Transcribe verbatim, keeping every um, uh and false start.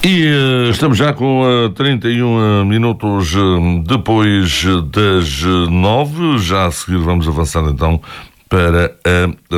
E uh, estamos já com uh, trinta e um minutos uh, depois das nove. Já a seguir vamos avançar então para a